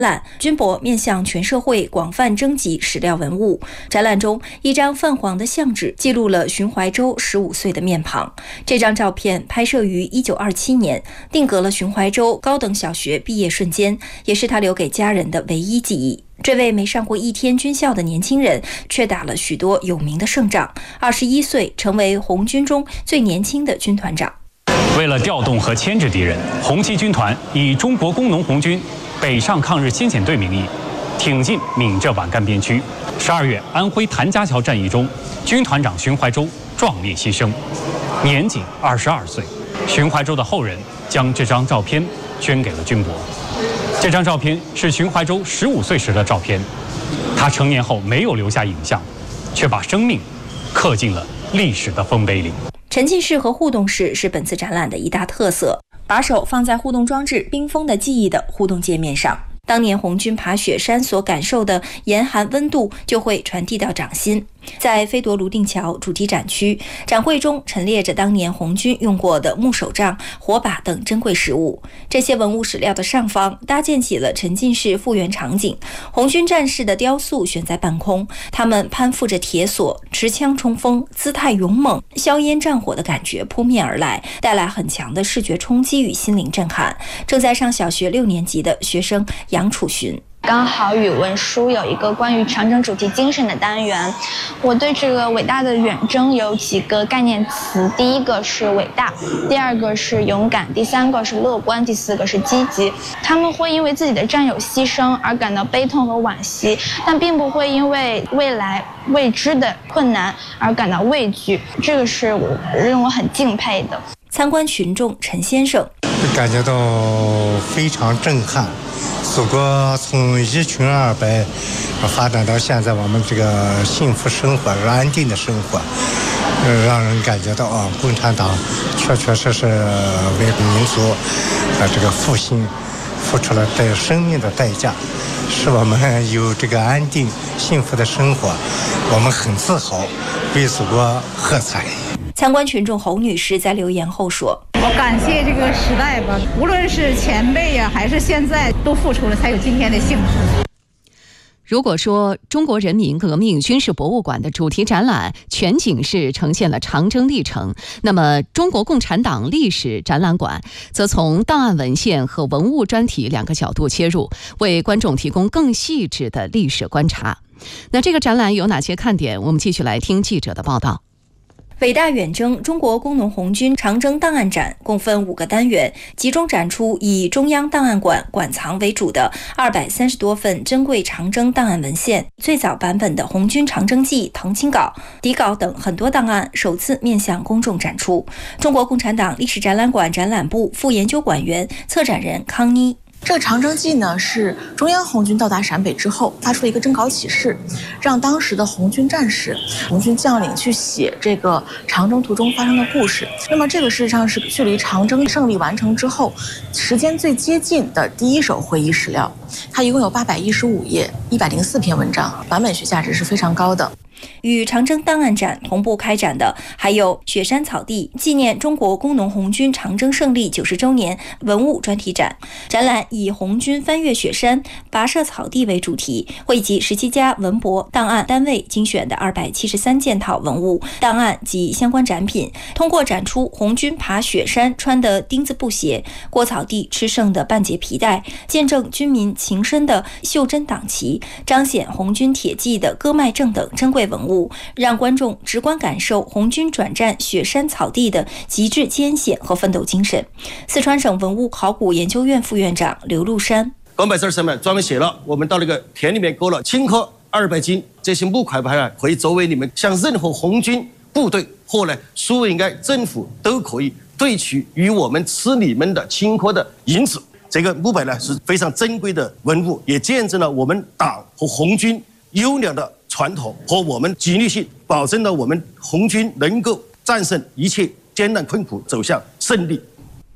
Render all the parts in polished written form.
览军博面向全社会广泛征集史料文物。展览中，一张泛黄的相纸记录了荀怀洲15岁的面庞。这张照片拍摄于1927年，定格了荀怀洲高等小学毕业瞬间，也是他留给家人的唯一记忆。这位没上过一天军校的年轻人，却打了许多有名的胜仗。21岁，成为红军中最年轻的军团长。 为了调动和牵制敌人，红七军团以中国工农红军北上抗日先遣队名义，挺进闽浙皖赣边区。12月，安徽谭家桥战役中，军团长荀怀洲壮烈牺牲，年仅22岁。荀怀洲的后人将这张照片捐给了军博。这张照片是荀怀洲15岁时的照片，他成年后没有留下影像，却把生命刻进了历史的丰碑里。 沉浸式和互动式是本次展览的一大特色，把手放在互动装置冰封的记忆的互动界面上。当年红军爬雪山所感受的严寒温度就会传递到掌心。在飞夺泸定桥主题展区，展会中陈列着当年红军用过的木手杖、火把等珍贵实物。这些文物史料的上方搭建起了沉浸式复原场景，红军战士的雕塑悬在半空，他们攀附着铁索，持枪冲锋，姿态勇猛，硝烟战火的感觉扑面而来，带来很强的视觉冲击与心灵震撼。正在上小学6年级的学生杨楚寻。 刚好语文书有一个关于长征主题精神的单元，我对这个伟大的远征有几个概念词，第一个是伟大，第二个是勇敢，第三个是乐观，第四个是积极。他们会因为自己的战友牺牲而感到悲痛和惋惜，但并不会因为未来未知的困难而感到畏惧，这个是我让我很敬佩的。 参观群众陈先生感觉到非常震撼，祖国从一穷二白发展到现在我们这个幸福生活、安定的生活，让人感觉到共产党确确实实为民族这个复兴付出了对生命的代价，使我们有这个安定幸福的生活，我们很自豪，为祖国喝彩。 参观群众侯女士在留言后说：“ 我感谢这个时代吧，无论是前辈呀，还是现在，都付出了才有今天的幸福。” 如果说中国人民革命军事博物馆的主题展览全景式呈现了长征历程，那么中国共产党历史展览馆则从档案文献和文物专题2个角度切入，为观众提供更细致的历史观察。那这个展览有哪些看点？我们继续来听记者的报道。 伟大远征中国工农红军长征档案展共分5个单元，集中展出以中央档案馆馆藏为主的230多份珍贵长征档案文献，最早版本的红军长征记、誊亲稿、底稿等很多档案首次面向公众展出。中国共产党历史展览馆展览部副研究馆员、策展人康妮。 这个长征记呢，是中央红军到达陕北之后发出了一个征稿启事，让当时的红军战士、红军将领去写这个长征途中发生的故事。那么这个事实上是距离长征胜利完成之后时间最接近的第一手会议史料，它一共有815页，104篇文章，版本学价值是非常高的。 与长征档案展同步开展的还有雪山草地纪念中国工农红军长征胜利90周年文物专题展。展览以红军翻越雪山、跋涉草地为主题，汇集17家文博档案单位精选的273件套文物、档案及相关展品，通过展出红军爬雪山穿的钉子布鞋、过草地吃剩的半截皮带，见证军民情深的袖珍党旗，彰显红军铁骑的割脉正等珍贵文物，让观众直观感受红军转战雪山草地的极致艰险和奋斗精神。四川省文物考古研究院副院长刘禄山： 广百字上面专门写了，我们到那个田里面割了青稞200斤，这些木块牌可以作为你们向任何红军部队或呢苏维埃政府都可以兑取与我们吃你们的青稞的银子。这个木牌呢是非常珍贵的文物，也见证了我们党和红军优良的传统和我们纪律性，保证了我们红军能够战胜一切艰难困苦，走向胜利。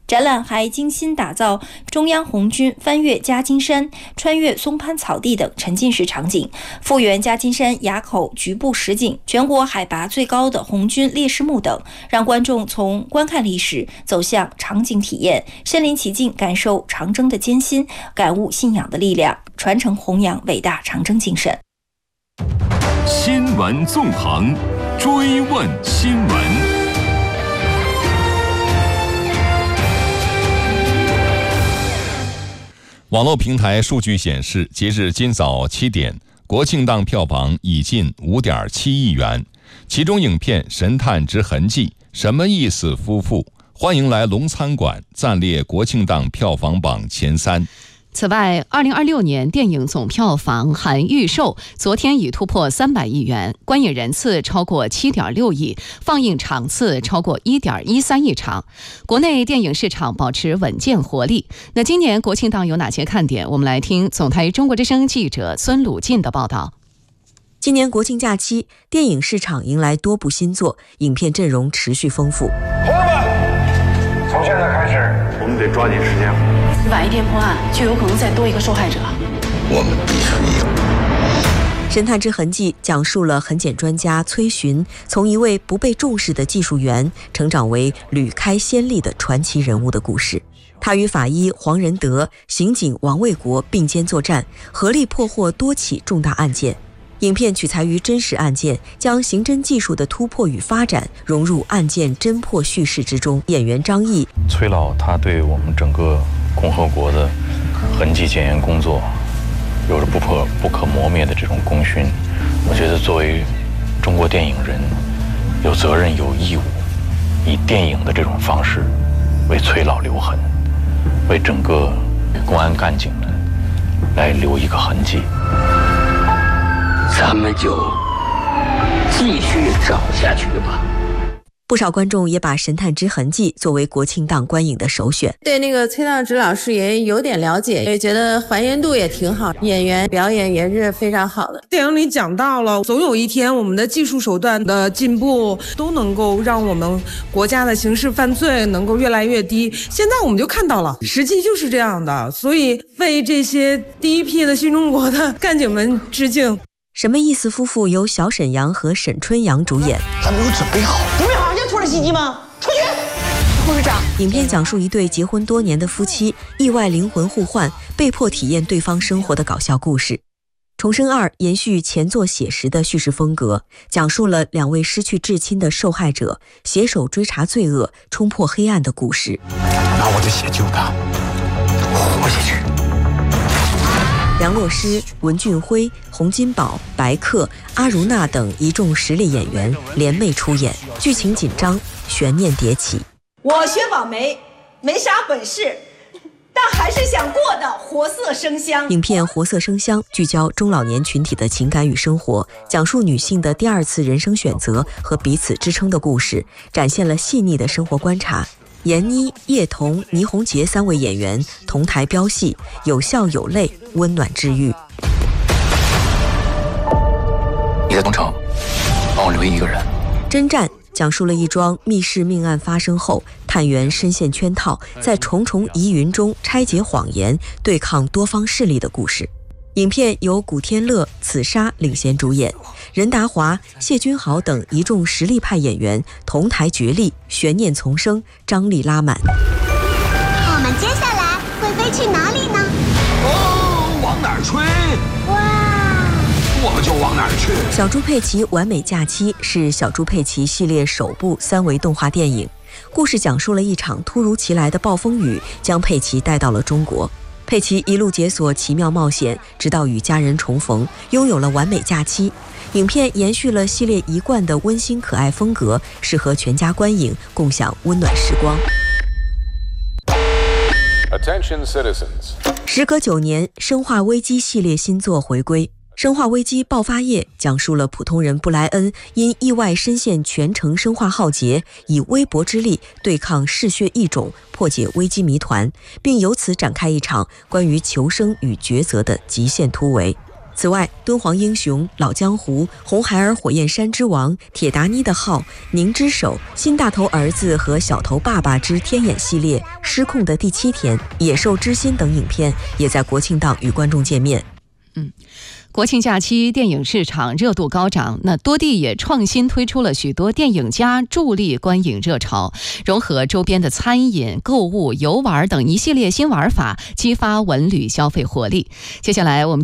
展览还精心打造中央红军翻越夹金山、穿越松潘草地等沉浸式场景，复原夹金山垭口局部实景、全国海拔最高的红军烈士墓等，让观众从观看历史走向场景体验，身临其境感受长征的艰辛，感悟信仰的力量，传承弘扬伟大长征精神。 新闻纵横，追问新闻。网络平台数据显示，截至今早7点，国庆档票房已近5.7亿元，其中影片《神探之痕迹》、什么意思夫妇、欢迎来龙餐馆暂列国庆档票房榜前3。 此外，2026年电影总票房含预售，昨天已突破300亿元，观影人次超过7.6亿，放映场次超过1.13亿场。国内电影市场保持稳健活力。那今年国庆档有哪些看点？我们来听总台中国之声记者孙鲁进的报道。 今年国庆假期，电影市场迎来多部新作，影片阵容持续丰富。 同志们，从现在开始，我们得抓紧时间。 晚一天破案，就有可能再多一个受害者。 我们必须赢。 《神探之痕迹》讲述了痕检专家崔寻从一位不被重视的技术员成长为屡开先例的传奇人物的故事。他与法医黄仁德、刑警王卫国并肩作战，合力破获多起重大案件。影片取材于真实案件，将刑侦技术的突破与发展融入案件侦破叙事之中。演员张译， 崔老他对我们整个共和国的痕迹检验工作有着不可磨灭的这种功勋。我觉得作为中国电影人，有责任有义务以电影的这种方式为崔老留痕，为整个公安干警们来留一个痕迹。 咱们就继续找下去吧。 不少观众也把《神探之痕迹》作为国庆档观影的首选。 对那个崔道直老师也有点了解，也觉得还原度也挺好，演员表演也是非常好的。 电影里讲到了，总有一天我们的技术手段的进步都能够让我们国家的刑事犯罪能够越来越低。现在我们就看到了，实际就是这样的，所以为这些第一批的新中国的干警们致敬。 什么意思夫妇由小沈阳和沈春阳主演。 咱们有准备好像土耳其吗？出去！ 护士长。影片讲述一对结婚多年的夫妻意外灵魂互换，被迫体验对方生活的搞笑故事。重生2延续前作写实的叙事风格，讲述了2位失去至亲的受害者携手追查罪恶、冲破黑暗的故事。 拿我的血救他，活下去。 梁洛施、文俊辉、洪金宝、白客、阿如娜等一众实力演员联袂出演，剧情紧张，悬念迭起。 我薛宝梅没啥本事，但还是想过得活色生香。 影片《活色生香》聚焦中老年群体的情感与生活，讲述女性的第2次人生选择和彼此支撑的故事，展现了细腻的生活观察。闫妮、叶童、倪虹洁3位演员同台飙戏，有笑有泪，温暖治愈。 你在东城帮我留一个人。 侦战讲述了一桩密室命案发生后，探员深陷圈套，在重重疑云中拆解谎言，对抗多方势力的故事。影片由古天乐、此沙领衔主演，任达华、谢君豪等一众实力派演员同台角力，悬念丛生，张力拉满。 我们接下来会飞去哪里呢？ 哦，往哪儿吹？哇，我们就往哪儿去。 小猪佩奇完美假期是小猪佩奇系列首部3维动画电影，故事讲述了一场突如其来的暴风雨将佩奇带到了中国。佩奇一路解锁奇妙冒险，直到与家人重逢，拥有了完美假期。影片延续了系列一贯的温馨可爱风格，适合全家观影，共享温暖时光。 Attention citizens. 时隔9年，生化危机系列新作回归。生化危机爆发夜讲述了普通人布莱恩因意外深陷全城生化浩劫，以微薄之力对抗嗜血异种，破解危机谜团，并由此展开一场关于求生与抉择的极限突围。 此外，敦煌英雄、老江湖、红孩儿火焰山之王、铁达尼的号、宁之手、新大头儿子和小头爸爸之天眼系列、失控的第7天、野兽之心等影片也在国庆档与观众见面。 国庆假期电影市场热度高涨，那多地也创新推出了许多电影家助力观影热潮，融合周边的餐饮、购物、游玩等一系列新玩法，激发文旅消费活力。接下来我们